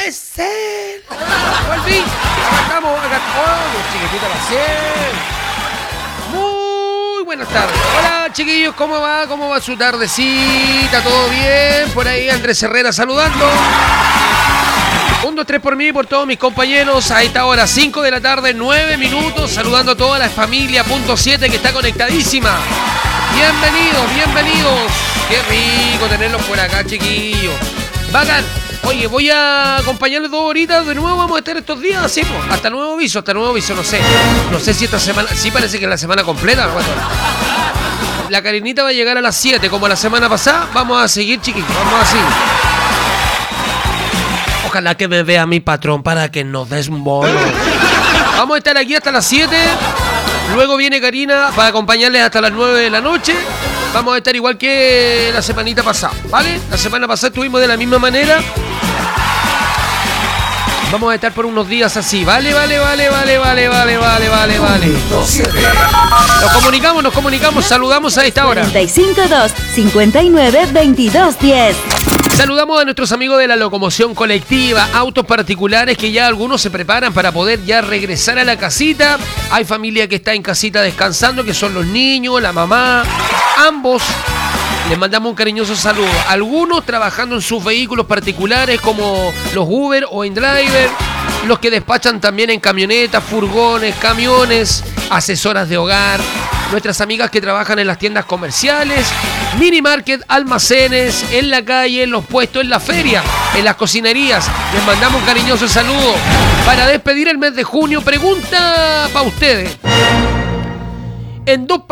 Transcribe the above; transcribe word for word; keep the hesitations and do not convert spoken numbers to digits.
es él. Volví. Acá estamos, acá estamos, chiquitita la cien. Muy buenas tardes. Hola, chiquillos, ¿cómo va? ¿Cómo va su tardecita? ¿Todo bien? Por ahí Andrés Herrera saludando. Un, dos, tres por mí y por todos mis compañeros. A esta hora, cinco de la tarde, nueve minutos. Saludando a toda la familia punto siete que está conectadísima. Bienvenidos, bienvenidos. Qué rico tenerlos por acá, chiquillos. Bacán. Oye, voy a acompañarles dos horitas. De nuevo vamos a estar estos días, sí, pues, hasta nuevo aviso, hasta nuevo aviso, no sé. No sé si esta semana, sí parece que es la semana completa. Bueno, la Karinita va a llegar a las siete, como la semana pasada. Vamos a seguir, chiquillos, vamos así. Ojalá que me vea mi patrón para que nos des un bono. Vamos a estar aquí hasta las siete. Luego viene Karina para acompañarles hasta las nueve de la noche. Vamos a estar igual que la semanita pasada, ¿vale? La semana pasada estuvimos de la misma manera. Vamos a estar por unos días así, vale, vale, vale, vale, vale, vale, vale, vale, vale. Nos comunicamos, nos comunicamos, saludamos a esta hora. cuarenta y cinco dos, cincuenta y nueve, veintidós diez. Saludamos a nuestros amigos de la locomoción colectiva, autos particulares que ya algunos se preparan para poder ya regresar a la casita. Hay familia que está en casita descansando, que son los niños, la mamá, ambos. Les mandamos un cariñoso saludo. Algunos trabajando en sus vehículos particulares como los Uber o InDriver, los que despachan también en camionetas, furgones, camiones, asesoras de hogar, nuestras amigas que trabajan en las tiendas comerciales, mini market, almacenes, en la calle, en los puestos, en la feria, en las cocinerías. Les mandamos un cariñoso saludo. Para despedir el mes de junio, pregunta para ustedes. En dos